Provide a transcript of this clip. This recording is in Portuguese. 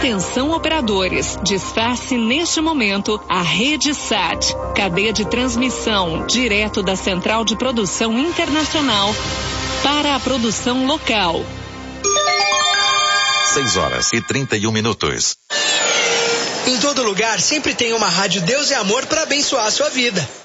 Atenção operadores, disfarce neste momento a Rede Sat, cadeia de transmissão direto da Central de Produção Internacional para a produção local. 6h31. Em todo lugar sempre tem uma rádio Deus é Amor para abençoar a sua vida.